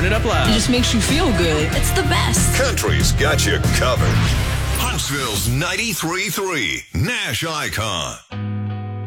Turn it up loud. It just makes you feel good. It's the best. Country's got you covered. Huntsville's 93.3 Nash Icon.